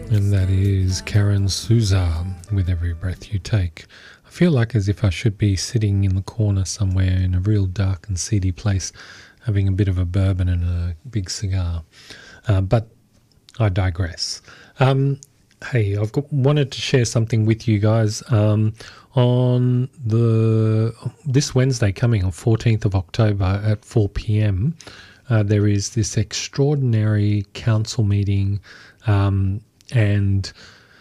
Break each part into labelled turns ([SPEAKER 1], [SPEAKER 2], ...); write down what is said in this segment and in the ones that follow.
[SPEAKER 1] And that is Karen Souza with Every Breath You Take. I feel like as if I should be sitting in the corner somewhere in a real dark and seedy place having a bit of a bourbon and a big cigar. But I digress. Hey, wanted to share something with you guys. On this Wednesday coming on 14th of October at 4 p.m, there is this extraordinary council meeting, and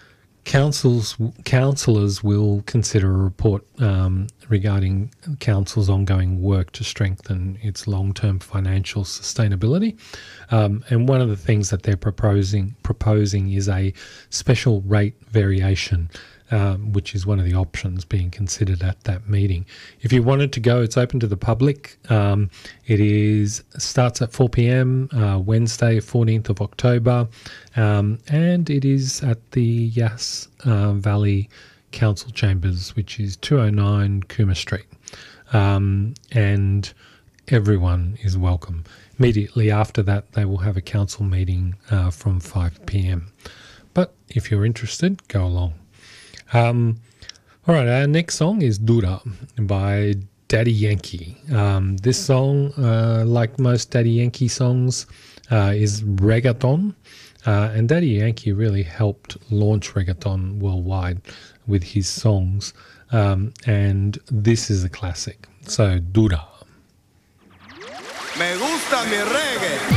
[SPEAKER 1] councillors will consider a report regarding council's ongoing work to strengthen its long-term financial sustainability. And one of the things that they're proposing is a special rate variation, which is one of the options being considered at that meeting. If you wanted to go, it's open to the public. It starts at 4 p.m, Wednesday, 14th of October, and it is at the Yass Valley Council Chambers, which is 209 Cooma Street. And everyone is welcome. Immediately after that, they will have a council meeting from 5 p.m. But if you're interested, go along. All right, our next song is Dura by Daddy Yankee. This song, like most Daddy Yankee songs, is reggaeton, and Daddy Yankee really helped launch reggaeton worldwide with his songs, and this is a classic. So, Dura.
[SPEAKER 2] Me gusta mi reggae.